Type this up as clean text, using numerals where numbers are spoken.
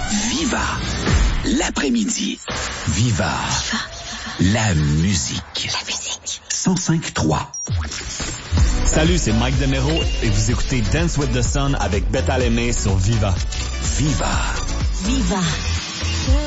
Viva. L'après-midi. Viva. La musique. 105.3. Salut, c'est Mike Demero et vous écoutez Dance with the Sun avec Beth Alemé sur Viva. Viva. Viva.